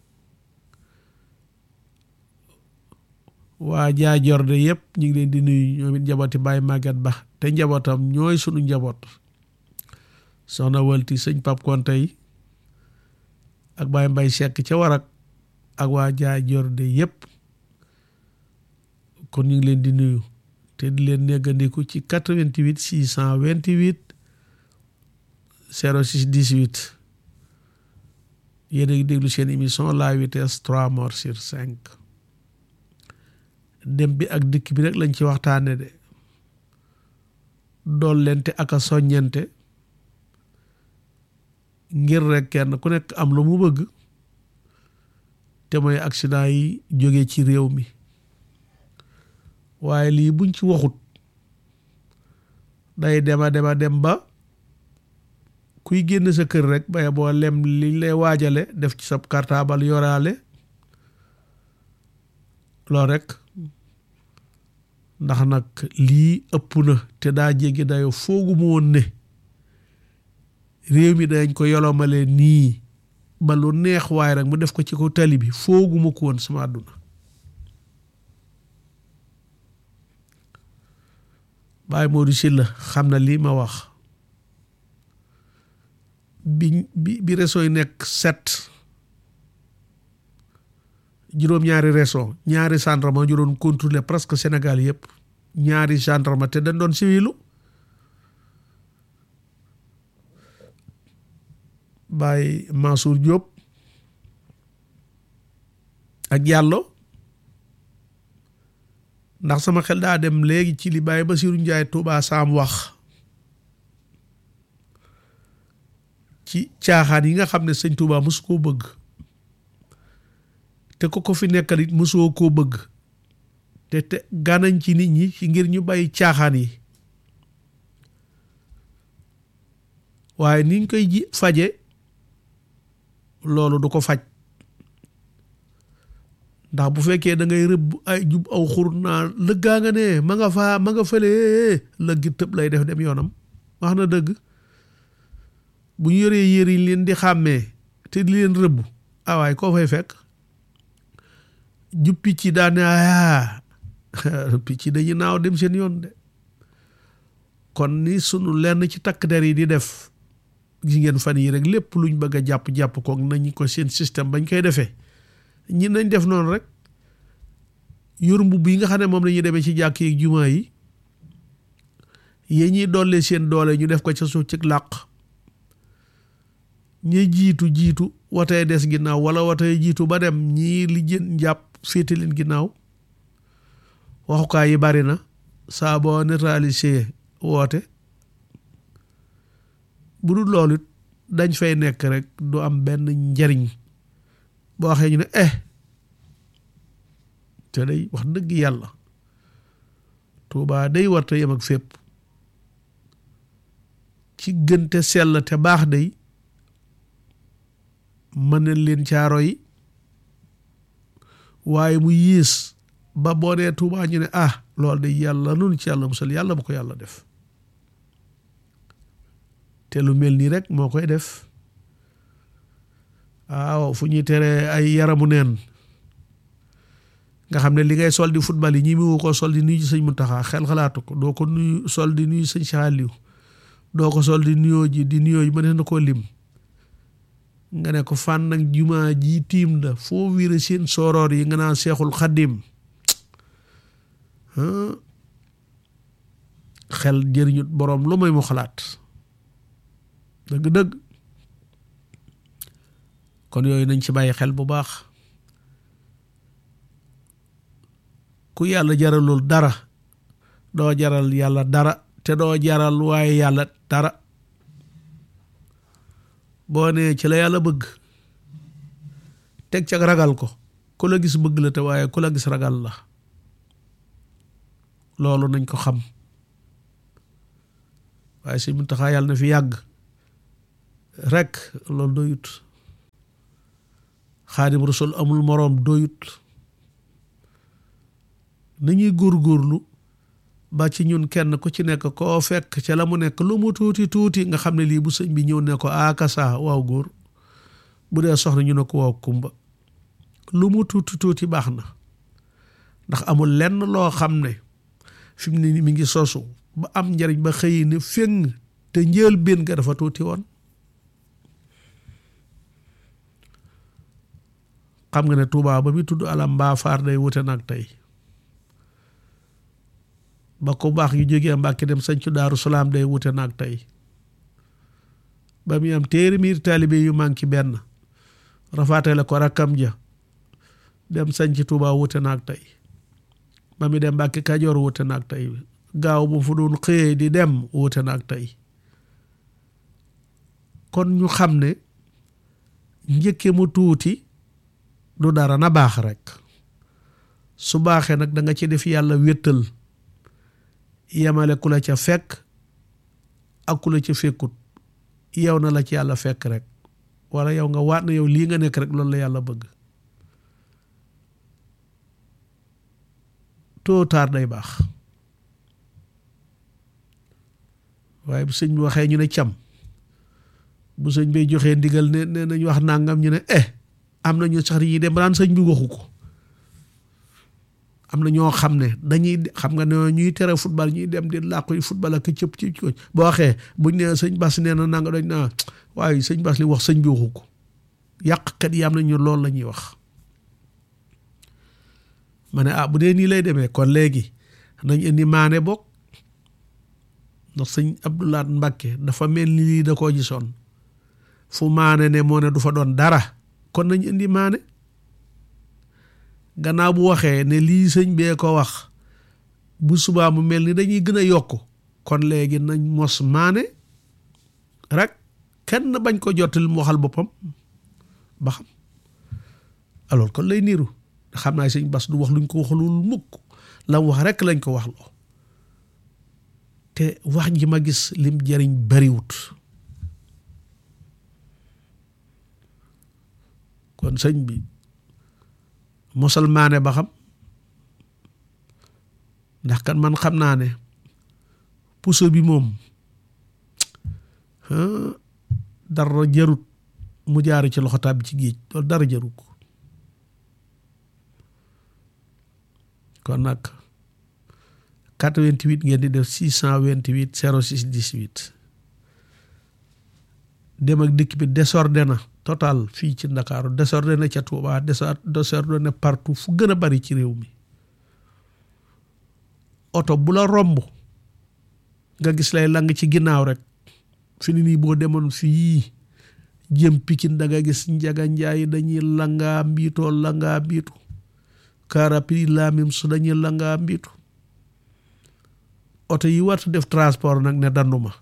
waa jaajorde yëpp ñu ngi leen di nuyu ñoom it njabooti Baye Maguette Ba te njabootam ñooy sunu njaboot soxna walti sëñ Pap Konte yi ak Baye Mbay Sekk ca Warak ak waa jaajorde yëpp kon ñu ngi leen di nuyu te di leen neggandiku ci 88 628 06 18 yéen a ngi déglu seen émission la vitesse 3 morts sur 5 dem bi ak dikk bi rek lañ ci waxtaane de dollente ak a soññente ngir rek kenn ku nekk am lu mu bëgg te mooy accident yi jóge ci réew mi waaye lii buñ ci waxut day dem ba kuy génn sa kër rek baye boo lem liñ lay waajale def ci sa cartable yoraale loolu rek ndax nag lii ëpp na te daa jéggi dayo foogu mu woon ne réew mi dañ ko yolomale nii ba lu neex waaye rek mu def ko ci ko tali bi foogu ma ko woon sama àdduna Baye Modou Sylla xam na lii ma wax bi réseau yi nekk 7 juróom-ñaari réseau ñaari gendarme ñu doon contrôler presque Sénégal yëpp ñaari gendarme te dañ doon civilu Baye Mansour Diop ak Diallo ndax sama xel daa dem léegi ci li Baye Bassirou Ndiaye Touba Sam wax ci caaxaan yi nga xam ne sëñ Touba mosu koo bëgg te ko fi nekkal it mosoo koo bëgg te ganañ ci nit ñi ci ngir ñu bàyyi caaxaan yi waaye niñ koy faje loolu du ko faj ndax bu fekkee da ngay rëbb ay jub aw xur naa lëggaa nga ne ma nga fële lëggi tëb lay def dem yoonam wax na dëgg bu ñu yoree yére yi leen di xàmmee te di leen rëbb waaye koo fay fekk jub picc yi daane picc yi dañu naaw dem seen yoon de kon ni sunu lenn ci takk der yi di def gis ngeen fan yi rek lépp luñ bëgg a jàpp kook nañ ko seen système bañ koy defee ñi nañ def noonu rek yor mbubb yi nga xam ne moom la ñuy demee ci jàkk yi jumaa yi yee ñuy dollee seen doole ñu def ko ca suuf ci làq ñi jiitu watee des ginnaaw wala watee jiitu ba dem ñii li jën njàpp féete leen ginnaaw waxukaay yi bari na saa boo neutralisé woote bu dul loolu it dañ fay nekk rek du am benn njariñ boo waxee ñu ne te day wax dëgg yàlla Tuubaa day warta yem ak fépp ci gënte sell te baax day mën na leen caaro yi waaye mu yiis ba boo nee Tuubaa ñu ne loolu de yàlla noonu ci yàlla musal yàlla bu ko yàlla def te lu mel nii rek moo koy def waaw fu ñuy tere ay yaramu neen nga xam ne li ngay sol di football yi ñi mu ko sol di nuyu sëñ Muntaxa xel xalaatu ko doo ko nuyu sol di nuyu sëñ Saaliw doo ko sol di nuyoo ji ma ne na koo lim nga ne ko fan nag jumaa ji tiim la foo wiire seen sooroor yi nga naan Seexul Xaddim xel jëriñut boroom lu may mu xalaat dëgg-dëgg kon yooyu nañ ci bàyyi xel bu baax ku yàlla jaralul dara doo jaral yàlla dara te doo jaral waaye yàlla dara boo nee ci la yàlla bëgg teg ca ragal ko ku la gis bëgg la te waaye ku la gis ragal la loolu nañ ko xam waaye Sëñ Muntaxa yàlla na fi yàgg rek loolu doyut Xaadim Rasul amul moroom doyut nañuy góorgóorlu ba ci ñun kenn ku ci nekk koo fekk ca la mu nekk lu mu tuuti tuuti nga xam ne lii bu sëñ bi ñëw ne ko akasa waaw góor bu dee soxna ñu ne ko waaw kumba lu mu tuuti tuuti baax na ndax amul lenn loo xam ne fi mu ne ni mi ngi sosu ba am njariñ ba xëy ne feng te njël benn ga dafa tuuti woon xam nga ne Tuubaa ba muy tudd alam mbaa faar day wute nag tey ba ko baax yu jógee Mbàkke dem sañcu Daaru Salaam day wute nag tey ba muy am téeméeri taalibe yu manqué benn rafaatale ko rakkam ja dem sañci Tuubaa wute nag tey ba muy dem Mbàkke Kajoor wute nag tey gaaw bu fu doon xëyee di dem wute nag tey kon ñu xam ne njëkke mu tuuti du dara na baax rek su baaxee nag da nga ci def yàlla wéttal yemale ku la ca fekk ak ku la ca fekkut yow na la ci yàlla fekk rek wala yow nga waat na yow lii nga nekk rek loolu la yàlla bëgg tôt ou tard day baax waaye bu sëñ bi waxee ñu ne cam bu sëñ bay joxee ndigal ne nañ wax nangam ñu ne am na ñu sax yi dem ba naan sëñ bi waxu ko am na ñoo xam ne dañuy xam nga ne ñuy tere football ñuy dem di làqu yi football ak cëpp ci ko boo waxee buñ ne sëñ Bass nee na nanga dañ naa waaye sëñ Bass li wax sëñ bi waxu ko yàqkat yi am na ñu loolu la ñuy wax ma ne bu dee nii lay demee kon léegi nañ indi maane bokk ndax sëñ Abdou Lahad Mbacké dafa mel ni lii da koo gisoon fu maane ne moo ne du fa doon dara kon nañ indi maane gannaaw bu waxee ne lii sëñ bee ko wax bu subaa mu mel ni dañuy gën a yokk kon léegi nañ mos maane rek kenn bañ ko jottali mu waxal boppam ba xam alors kon lay niiru xam naa sëñ Bass du wax luñ ko waxalul mukk la wax rek lañ ko wax loo te wax ji ma gis lim jariñ bariwut kon sëñ bi mosal maane ba xam ndax kan man xam naa ne puso bi moom dara jarut mu jaar ci loxo tàbbi ci géej loolu dara jarut ko kon nag 88 ngeen di def 628 06 18 dem ak dikk bi désordonné na total fii ci Ndakaaru désordonné ca Touba désordonné partout fu gën a bari ci réew mi oto bu la romb nga gis lay lang ci ginnaaw rek fi ni nii boo demoon fii jëm Pikine da nga gis njaga njaay dañuy langaa mbiitoo langaa mbiitu karapiri la même su dañuy langaa mbiitu oto yi wartu def transport nag ne danduma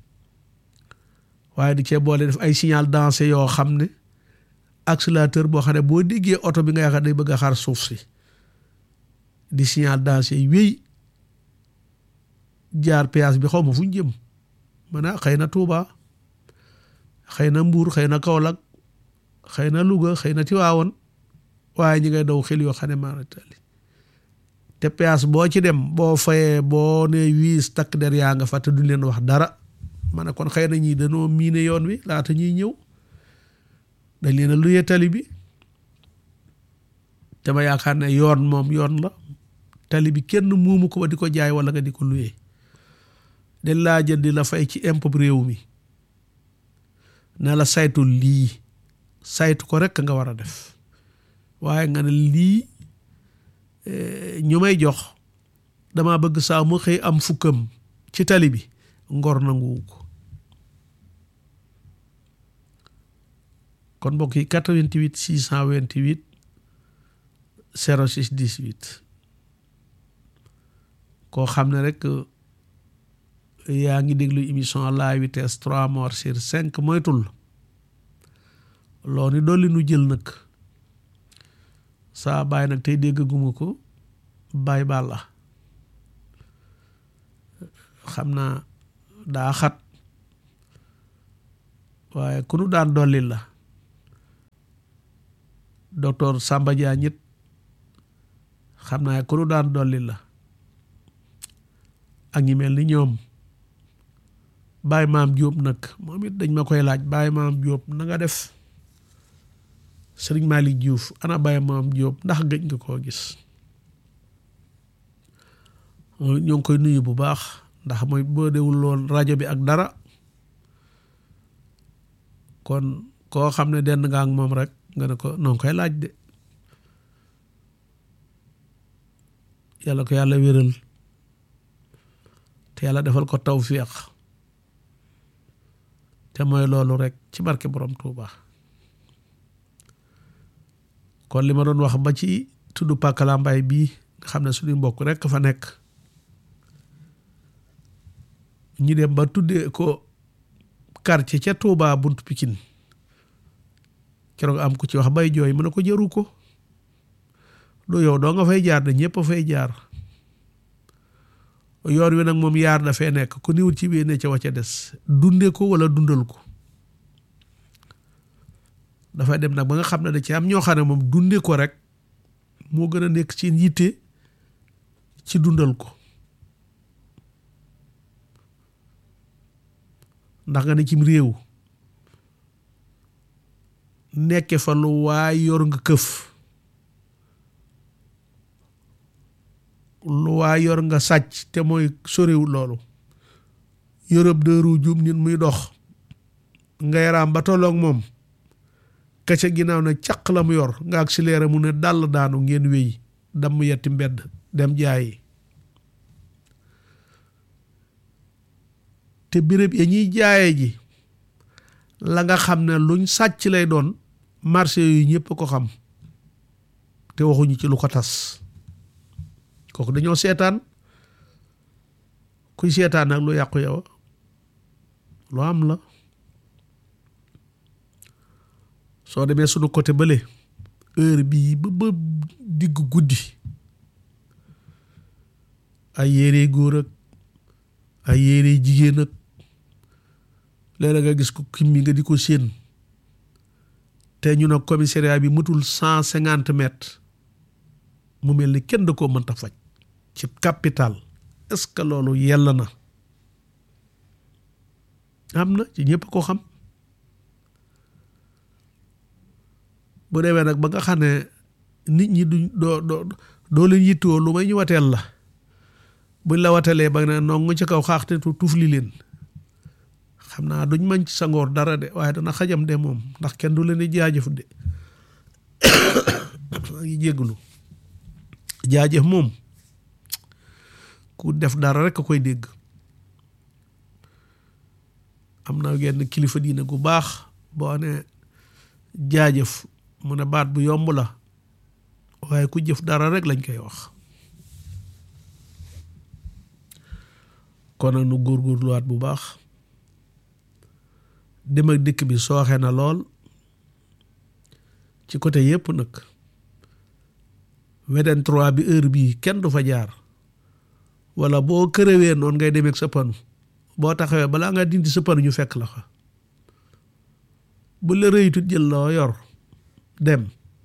waaye di cee boole def ay signal dansé yoo xam ne accélérateur boo xam ne boo déggee oto bi nga yaakaar day bëgg a xaar suuf si di signal dansé yi wéy jaar péage bi xaw ma fu ñu jëm ma ne xëy na Touba xëy na Mbuur xëy na Kaolack xëy na Louga xëy na Tiwaawoon waaye ñi ngay daw xel yoo xam ne maana tali te péage boo ci dem boo fayee boo ne wiis takk der yaa nga fa te duñ leen wax dara ma ne kon xëy na ñii dañoo miine yoon wi laata ñuy ñëw dañ leen a luyee tali bi te ma yaakaar ne yoon moom yoon la tali bi kenn muumu ko ba di ko jaay wala nga di ko luyee dañ laa jël di la fay ci impôt réew mi ne la saytu lii saytu ko rek nga war a def waaye nga ne lii ñu may jox dama bëgg saa mu xëy am fukkam ci tali bi ngor nanguwu ko kon mbokk yi 88 628 06 18 koo xam ne rek yaa ngi déglu émission la vitesse 3 morts sur 5 moytul loo ni dolli nu jël nag saa bàyyi nag tey déggaguma ko bàyyi baal la xam naa daa xat waaye ku nu daan dolli la docteur Samba Diagne it xam naa ku nu daan dolli la ak ñi mel ni ñoom Baye Maam Diop nag moom it dañ ma koy laaj Baye Maam Diop na nga def Serigne Malick Diouf ana Baye Maam Diop ndax gëj nga koo gis ñoo ngi koy nuyu bu baax ndax mooy boo dewul loon rajo bi ak dara kon koo xam ne denn nga ak moom rek nga ne ko noo ngi koy laaj de yàlla ko yàlla wéral te yàlla defal ko tawfiq te mooy loolu rek ci barke borom Tuuba kon li ma doon wax ba ci tudd Pàkkalambaay bii nga xam ne suñu mbokk rek fa nekk ñu dem ba tuddee ko quartier ca Tuuba buntu Pikine keroog am ku ci wax bay jooy mu ne ko jëru ko du yow doo nga fay jaar de ñëpp a fay jaar yoon wi nag moom yaar dafay nekk ku niwut ci biir ne ca wacca des dunde ko wala dundal ko dafay dem nag ba nga xam ne da ci am ñoo xam ne moom dunde ko rek moo gën a nekk ci yitte ci dundal ko ndax nga ne cim réew nekke fa lu waay yor nga këf lu waay yor nga sàcc te mooy soriwul loolu yërëb dëru jum nit muy dox nga yaraam ba tolloog moom ka ca ginnaaw na caq la mu yor nga accéléré mu ne dàll daanu ngeen wéy damm yetti mbedd dem jaayi te béréb ya ñuy jaaye ji la nga xam ne luñ sàcc lay doon marché yu ñëpp ko xam te waxuñu ci lu ko tas kooku dañoo seetaan kuy seetaan nag lu yàqu yow lu am la soo demee sunu côté bële heure bii ba digg guddi ay yére góor ak ay yére jigéen ak léeg-léeg nga gis ko kimmi nga di ko séen te ñu ne commissariat bi mutul 150 mètres mu mel ni kenn da koo mënta faj ci capital est-ce que loolu yell na am na ci ñëpp ko xam bu demee nag ba nga xam ne nit ñi duñ doo leen yittoo lu may ñu wateel la buñ la watelee ba ne nongu ci kaw xaaxte tufli leen xam naa duñ mañ ci sa ngoor dara de waaye dana xajam de moom ndax kenn du leen di jaajëf de maa ngi jégglu jaajëf moom ku def dara rek a koy dégg am na genn kilifa diine gu baax boo ne jaajëf mu ne baat bu yomb la waaye ku jëf dara rek lañ koy wax kon nag nu góorgóorluwaat bu baax dem ak dikk bi sooxe na lool ci côté yépp nag weden 3 bi heure bii kenn du fa jaar wala boo kërëwee noonu ngay demeek sa panu boo taxawee balaa nga dindi sa panu ñu fekk la fa bu la rëytut jël loo yor dem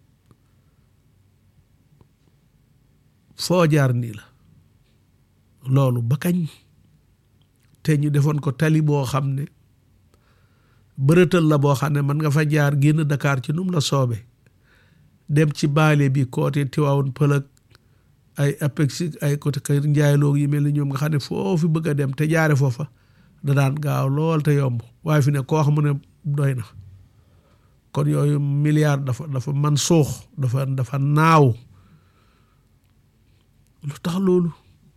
foo jaar nii la loolu ba kañ te ñu defoon ko tali boo xam ne bërëtal la boo xam ne mën nga fa jaar génn Dakar ci num la soobe dem ci baale bi côté Tivaouane Pël ay apexi ay côté kër njaayloo yi mel ni ñoom nga xam ne foofu bëgg a dem te jaare foofa da daan gaaw lool te yomb waaye fi ne koo xam ne doy na kon yooyu milliard dafa man suux dafa naaw lu tax loolu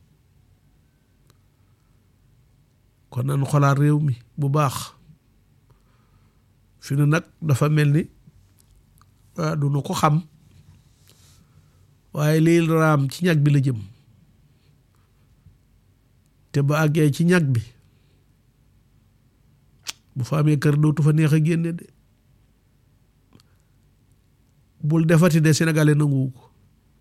kon nañu xolaat réew mi bu baax fi ne nag dafa mel ni du nu ko xam waaye lii raam ci ñag bi la jëm te ba àggee ci ñag bi bu fa amee kër dootu fa neex a génne de bul defati de sénégalais nanguwu ko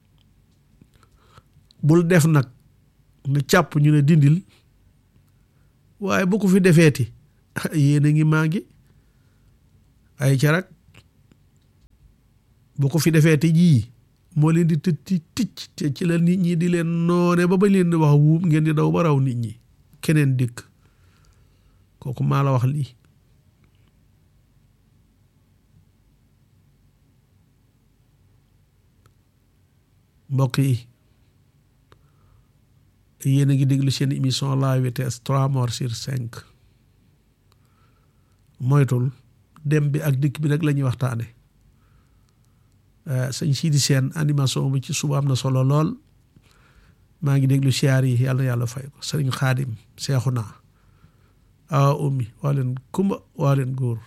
bul def nag ne càpp ñu ne dindil waaye bu ko fi defeeti yéen a ngi maa ngi ay ca rek bu ko fi defee te jii moo leen di ticc te ci la nit ñi di leen noone ba leen di wax wuub ngeen di daw ba raw nit ñi keneen dikk kooku maa la wax lii mbokk yi yéen a ngi déglu seen émission la vitesse 3 morts sur 5 moytul dem bi ak dikk bi rek la ñuy waxtaane sëñ Sidi Sène animation bi ci suba am na solo lool maa ngi déglu siyaar yi yàlla na yàlla fay ko sëriñ Xaadim Seexuna awa ummi waa leen kumba waa leen góor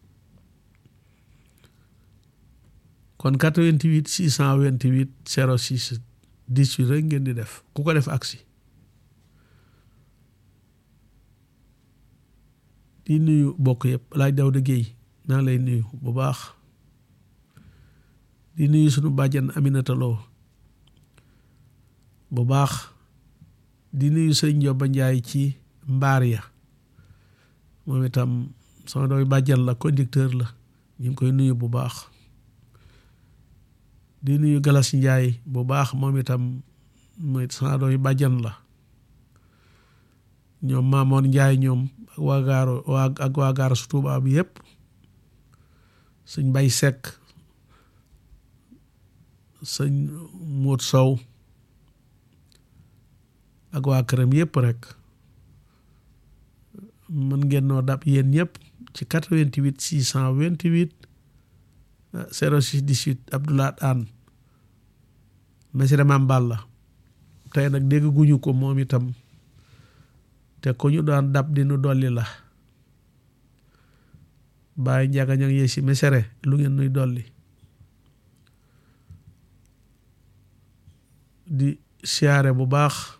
kon 88 628 06 18 rek ngeen di def ku ko def aksi di nuyu bokk yëpp laaj Dawda Géey naa lay nuyu bu baax di nuyu sunu bàjjan Aminata Lo bu baax di nuyu sëriñ Njoba Njaay ci mbaar ya moom itam sama dooy bàjjan la conducteur la ñu ngi koy nuyu bu baax di nuyu Galas Njaay bu baax moom itam mooy sama dooy bàjjan la ñoom Maamoon Njaay ñoom ak waa gaara su Tuubaa bi yëpp sëñ Bay Sekk sëñ Moot Sow ak waa këram yëpp rek mën ngeen noo dab yéen ñëpp ci 88 628 06 18 Abdoulaye Anne Mesere Mam Balla tey nag dégg guñu ko moom itam te ko ñu daan dab di nu dolli la bàyyi njaga ñang yee si Mesere lu ngeen nuy dolli di siyaare bu baax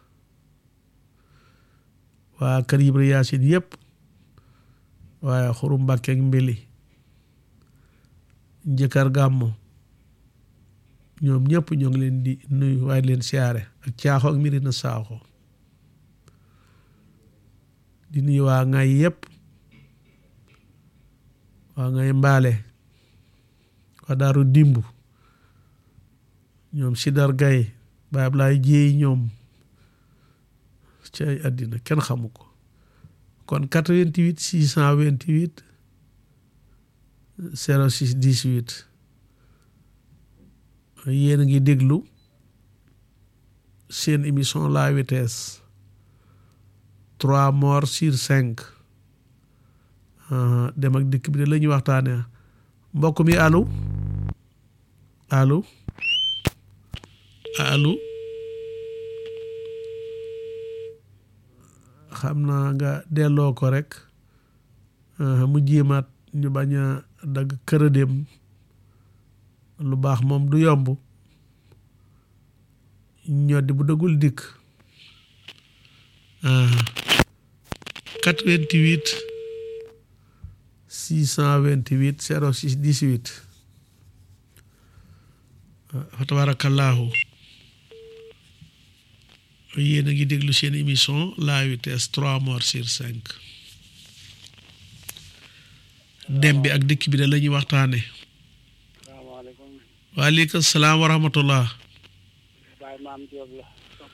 waa kër Ibra Yaasin yëpp waaye Xuru Mbàkke ak Mbili njëkkar gàmmo ñoom ñëpp ñoo ngi leen di nuyu waaye leen siyaare ak caaxo ak Mirina Saaxo di nuyu waa ngay yëpp waa ngay mbaale waa daaru dimbu ñoom Sidar Gay Baay Ablaay Jéey ñoom ci ay àddina kenn xamu ko kon 88 628 06 18 yéen a ngi déglu seen émission la vitesse 3 morts sur 5 dem ak dikk bi de la ñuy waxtaane mbokk mi allo allo allo xam naa nga delloo ko rek mu jéemaat ñu bañ a dagg kërëdem lu baax moom du yomb ñoddi bu dëggul dikk 88 628 06 18 fa tabarakallahu yéen a ngi déglu seen émission la vitesse 3 morts sur 5 dem bi ak dëkk bi da la ñuy waxtaane salaamaaleykum waaleykum salaam wa rahmatullah Baay Maam Jóob la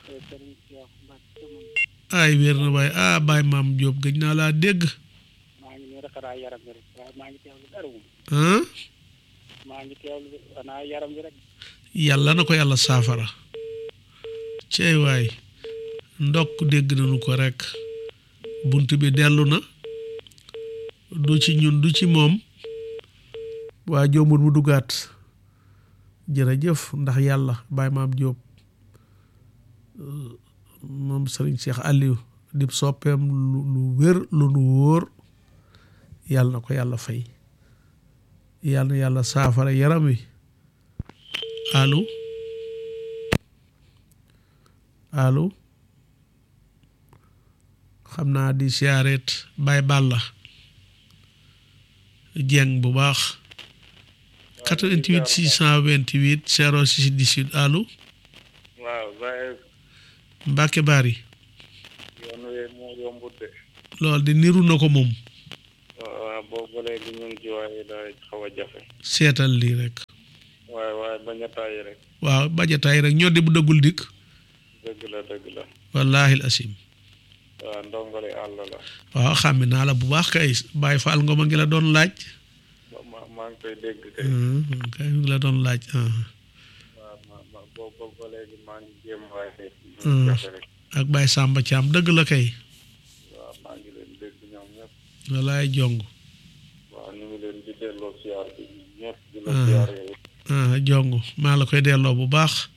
ay wér na waay Baay Maam Jóob gëj naa laa dégg maa ngi nii rek raa yaram bi rek waaye maa ngi teewlu dara maa ngi teewlu naa yaram bi rek yàlla na ko yàlla saafara cey waay ndokk dégg nañu ko rek bunt bi dellu na du ci ñun du ci moom waa jombul mu duggaat jërëjëf ndax yàlla Baay Maam Jóob moom Sëriñ Cheikh Aliou dib soppeem lu wér lu nu wóor yàlla na ko yàlla fay yàlla na yàlla saafara yaram wi allo allo xam naa di siyaareet Baay Balla Jeng bu baax 88 628 06 18 allo waaw Baye Mbàkke Bari yoon wi moo yombut de loolu di niru na ko moom waaw boobu léegi ñu ngi ci waaye daa xaw a jafe seetal lii rek waaye waaye bañ a tàyyi rek. waaw bañ a tàyyi rek ñoddi bu dëggul dikk. dëgg la. wallaahi asim. waaw ndongole àll la. waaw xàmmi naa la bu baax kay Baye Fall Ngom a ngi la doon laaj. maa ngi koy dégg kay. kay ngi la doon laaj. waaw boobu ba léegi maa ngi jéem waaye. ak Baye Samba Thiam dëgg la kay. waaw maa ngi leen dégg ñoom ñëpp. walaay jong. waaw ñu ngi leen di delloo siyaar bi ñëpp di la siyaar yow. jong maa la koy delloo bu baax.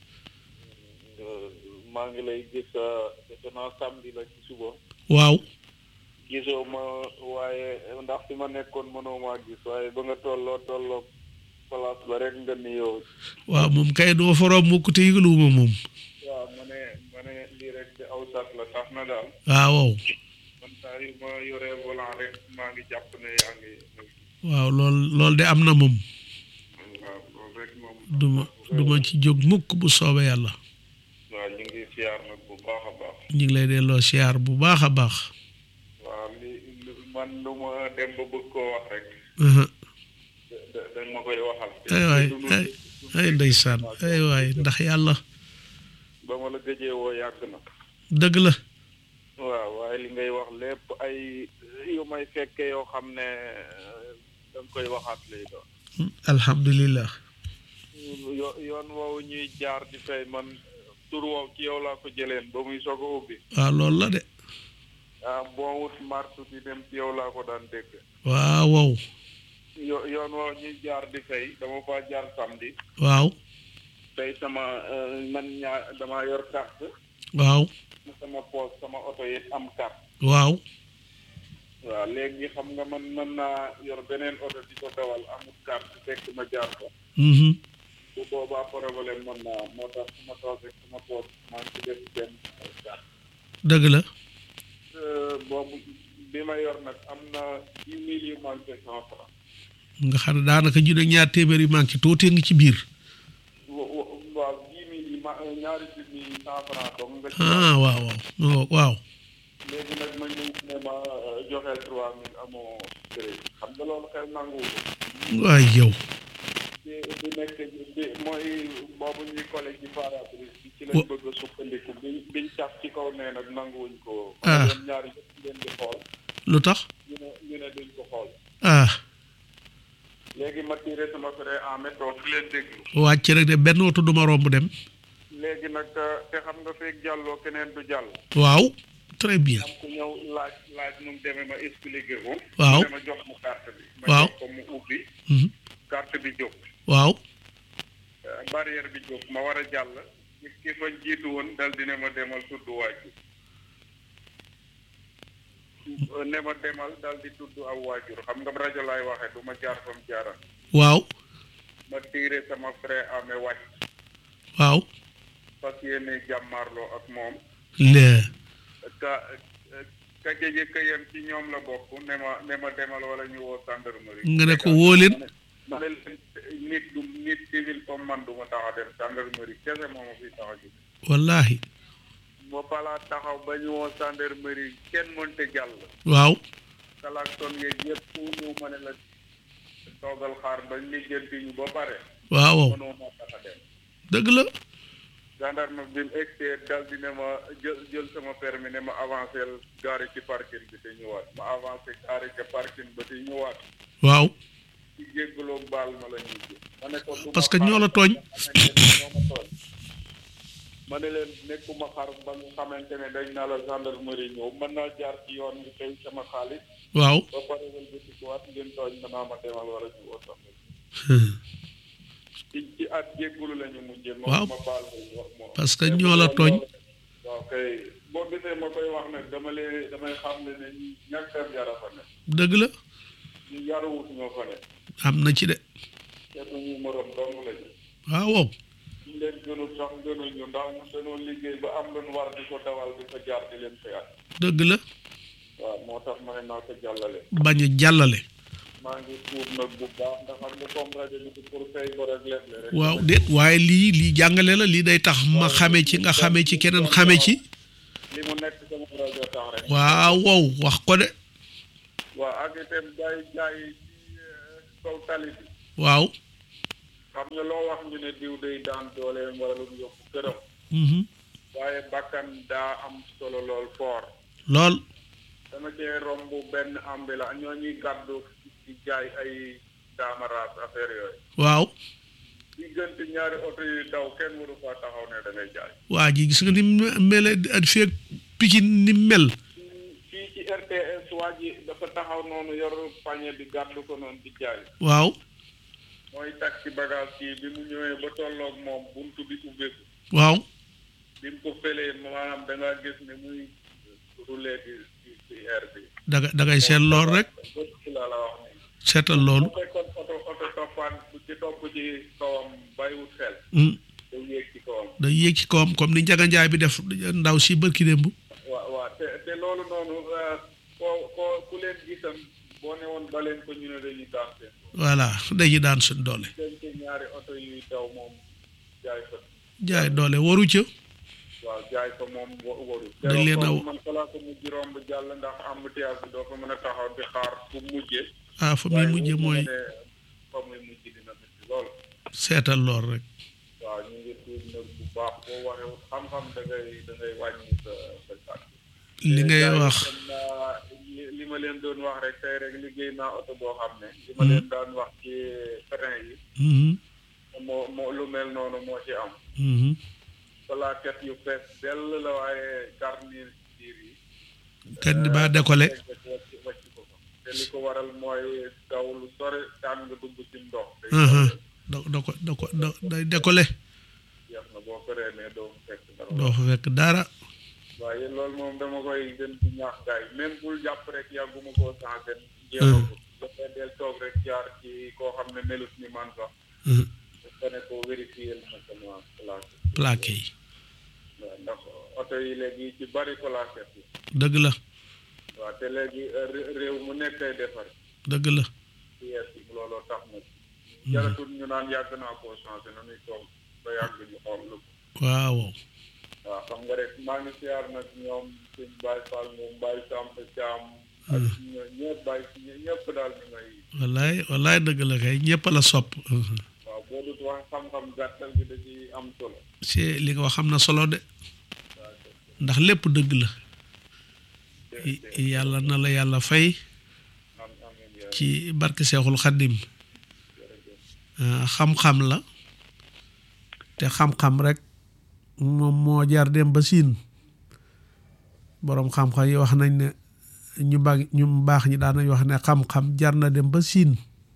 maa ngi lay gis defe naa samedi la ci suba. waaw. gisoo ma waaye ndax fi ma nekkoon mënoo maa gis waaye ba nga tolloo place ba rek nga nuyoo. waaw moom kay doo foroom mukk te yëgaluwuma moom. waaw ma ne lii rek di aw sat la tax na daal. waaw. man saa yu ma yoree volant rek maa ngi jàpp ne yaa ngi. waaw lool de am na moom. waaw loolu rek moom. duma ci jóg mukk bu soobee yàlla. waaw ñu ngi siyaar nag bu baax a baax. ñu ngi lay delloo siyaar bu baax a baax. waaw man lu ma dem ba bëgg koo wax rek. dañ ma koy waxal. ay ndeysaan ay waay ndax yàlla. ba ma la gëjee woo yàgg na. dëgg la. waaw waaye li ngay wax lépp ay yu may fekke yoo xam ne danga koy waxaat lay doon. alhamdulilah. yoon woowu ñuy jaar di fay man tur woowu ci yow laa ko jëleen ba muy soog a ubbi. waaw loolu la de. boo wut martu di dem ci yow laa ko daan dégg. waaw wow. yoon woowu ñuy jaar di fay dama fa jaar samedi. waaw. tey sama man dama yor carte. waaw. sama poos sama oto yi am carte. waaw. waaw léegi xam nga man mën naa yor beneen oto di ko dawal amul carte fekk ma jaar ko. bu boobaa problème mën naa moo tax su ma toog rek sama poos maa ngi ci def benn carte. dëgg la. boobu bi ma yor nag am na 10 000 yu manqué 100 francs. nga xam ne daanaka junne ñaar téeméer yu manqué tuuti ngi ci biir. waaw 10 000 yi ñaari junni 100 francs donc nga ci. waaw. léegi nag ma ñëw ne ma joxeel 3000 amoo crédit xam nga loolu xel nanguwu ko. waay yow. di nekk mooy boobu ñuy collège ci paratrice bi ci lañ bëgg a sukkandiku biñ caf ci kaw nee nag nanguwuñ ko. leen ñaari yëpp leen di xool. lu tax. ñu ne duñ ko xool. léegi ma tiré sama frais en méthode fi leen déglu. wàcc rek de benn oto du ma romb dem. léegi nag te xam nga feeg jàlloo keneen du jàll. waaw. très bien. am ku ñëw laaj nu mu demee ma expliqué ko. waaw ma jox mu carte bi. waaw ma jox ko mu ubbi. carte bi jóg. waaw. barrière bi jóg ma war a jàll. ki fa jiitu woon dal di ne ma demal tudd waajur. ne ma demal dal di tudd aw waajur xam nga rajo laay waxee du ma jaar fam jaaral. waaw. ma tiire sama frais amee wàcc. waaw. fas yéene jàmmaarloo ak moom. ka jege këyam ci ñoom la bokk ne ma demal wala ñu woo gendarmerie. nga ne ko woo leen. ma ne leen nit civil comme man du ma tax a dem gendarmerie kese moo ma fi tax a jóg. wallaahi. ba balaa taxaw ba ñu woo gendarmerie kenn mënte jàll. waaw. klaxon yeeg yëpp fu ñu ma ne la toogal xaar ba lijjanti ñu ba pare. waaw. mënoo ma tax a dem. dëgg la. gendarme bi mu egsee dal di ne ma jël sama permis ne ma avancé gaare ci parking bi te ñëwaat ma avancé gaare ca parking ba te ñëwaat. waaw. ci jéggaloo baal ma la ñuy ji. ma ne ko parce que ñoo la tooñ. ma ne leen nekkuma xar ba nga xamante ne dañ naa la gendarmerie ñëw mën naa jaar ci yoon bi tey sama xaalis. waaw. ba pare wal ba ci waat ngeen tooñ ma naa ma demal wala ñu woo sax. ci at jéggalu la ñu mujjee. waaw ma baal parce que ñoo la tooñ. waaw kay boo gisee ma koy wax nag damay xam ne ñàkk a yara fa ne. dëgg la. ñu yaruwut ñoo fa ne. am na ci de. te suñu morom dong lañu. waaw. ñu leen gënul sax gënul ñu ndax dañoo liggéey ba am lu ñu war di ko dawal di ko jaar di leen fayaat. dëgg la. waaw moo tax ma ne naa ko jàllale. bañ a jàllale. maa ngi tuub nag bu baax ndax xam nga comme rajo bi pour fay ko rek leer rek. waaw déet waaye lii jàngale la lii day tax ma xame ci nga xame ci keneen xame ci. li mu nekk sama rajo tax rek. waaw wow wax ko de. waaw ak itam jaay ci kaw tali bi. waaw. xam nga loo wax ñu ne diw day daan dooleem wala lu mu yóbbu këram waaye bakkan daa am solo lool foor lool dama cee romb benn ambila ñoo ñuy gàddu ci jaay ay daamaraas affaire yooyu waaw diggante ñaari oto yu daw kenn waru fa taxaw ne da ngay jaay waa ji gis nga ni mel feeg Pikine ni mel fii ci RTS waa ji dafa taxaw noonu yor pañe bi gàddu ko noonu di jaay waaw mooy taxi bagage kii bi mu ñëwee ba tolloog moom buntu bi ubbeeku waaw bi mu ko felee maanaam da ngaa gis ne muy rouler ci air bi da ngay seet lool rek la wax ni seetal loolu bu fekkoon oto toppaan ci topp ci kawam bàyyiwut xel day yéeg ci kawam day yéeg ci kawam comme ni Njaga Njaay bi def ndaw si bërki démb waaw te loolu noonu ku leen gisam boo ne woon ba leen ko ñu ne dañuy daan seen voilà dañuy daan suñ doole ci ñaari oto yuy daw moom jaay doole waru ca waaw jaay ko moom waru dañ leen a man falaa ko mujj romb jàll ndax embouteillage bi doo ko mën a taxaw di xaar fu mujjee fa muy mujje mooy fa muy mujj dina métti lool seetal lool rek waaw ñu ngi tuub nag bu baax boo waxee xam-xam da ngay wàññi sa sàcc li ngay wax li ma leen doon wax rek tey rek liggéey naa oto boo xam ne li ma leen daan wax ci frein yi moo lu mel noonu moo ci am plaquette yu fees dell la waaye garnir biir yi kenn ba décollé wàcc ko te li ko waral mooy daw lu sore daan nga dugg ci ndox day décollé jeex na boo ko reenee doo fa fekk dara waaye loolu moom dama koy gën di ñaax gaay même bul jàpp rek yàgguma koo changé jeexagu dafa del toog rek jaar ci koo xam ne melut ni man sax dafa ne ko vérifier na sama plaqué yi ndax oto yi léegi ci bari plaquette yi dëgg la waaw te léegi réew mu nekkay defar dëgg la pièce yi looloo tax na jaratul ñu naan yàgg naa koo changé na nuy toog ba yàgg ñu xool lu waaw waaw xam nga rek maa ngi siyaar nag ñoom suñ Baye Fall moom Baye Samb Thiam ak ñëpp Baye ñëpp daal ñu ngay wallaay dëgg la kay ñëpp la sopp waaw boo dut wax xam-xam gàttal gi da ci am solo si li nga wax xam na solo de ndax lépp dëgg la yàlla na la yàlla fay ci barke Seexul Xaddim xam-xam la te xam-xam rek moom moo jar dem ba siin boroom xam-xam yi wax nañ ne ñu baax ñi daan nañ wax ne xam-xam jar na dem ba siin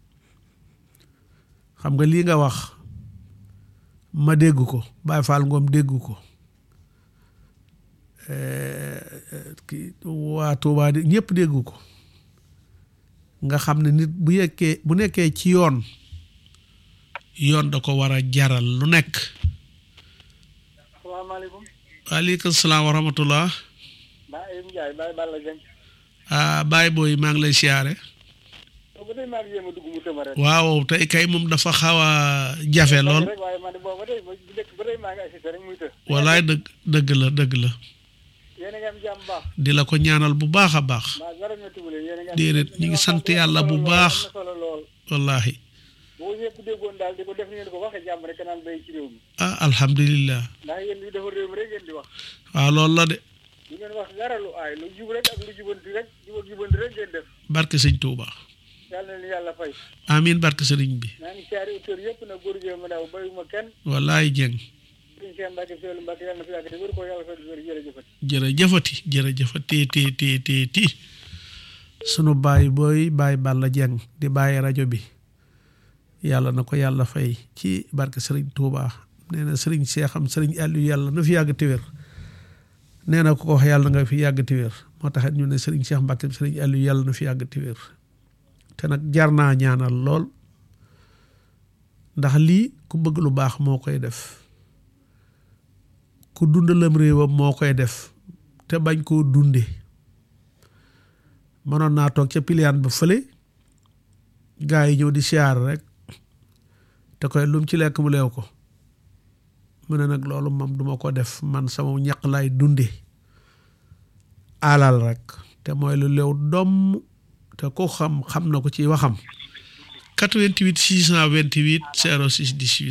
xam nga lii nga wax ma dégg ko Baye Fall Ngom dégg ko waa Touba di ñëpp dégg ko nga xam ne nit bu nekkee ci yoon da ko war a jaral lu nekk. asalaamaaleykum. waaleykum salaam wa rahmatullah. Baye Ndiaye Baye Balla Dieng. Baye booy maa ngi lay siyaare. waaw tey kay moom dafa xaw a jafe lool. wallaay dëgg la. di la ko ñaanal bu baax a baax. déedéet ñu ngi sant yàlla bu baax. wallaahi. alhamdulilah. waaw loolu la de. barke sëñ Touba. amiin barke sëriñ bi. wallaay jeng. jërëjëfati sunu baay booy Baye Balla Dieng di bàyyi rajo bi yàlla na ko yàlla fay ci barke sëriñ Touba nee na sëriñ Seexam sëriñ Aliou yàlla na fi yàgg te wér nee na ko wax yàlla na nga fi yàgg te wér moo tax ñu ne sëriñ Cheikh Mbacke sëriñ Aliou yàlla na fi yàgg te wér te nag jar naa ñaanal lool ndax lii ku bëgg lu baax moo koy def ku dundalam réewam moo koy def te bañ koo dunde mënoon naa toog ca piliyaan ba fële gaa yi ñëw di siyaar rek te koy lum ci lekk mu leew ko mu ne nag loolu moom duma ko def man sama ñaq lay dunde alal rek te mooy lu leew domm te ko xam na ko ci waxam 88 628 06 18